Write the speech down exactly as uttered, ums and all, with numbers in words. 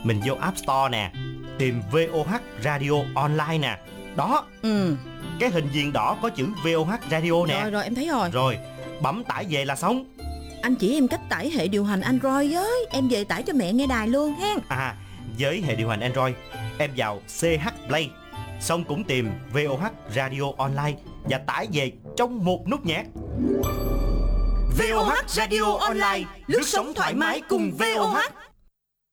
mình vô App Store nè, tìm vê o hát Radio Online nè. Đó. Ừ. Cái hình viền đỏ có chữ vê o hát Radio nè. Rồi rồi em thấy rồi. Rồi bấm tải về là xong. Anh chỉ em cách tải hệ điều hành Android với. Em về tải cho mẹ nghe đài luôn hen. À, với hệ điều hành Android, em vào xê hát Play, xong cũng tìm vê o hát Radio Online và tải về trong một nút nhạc. vê o hát Radio Online, lướt sóng thoải mái cùng vê o hát.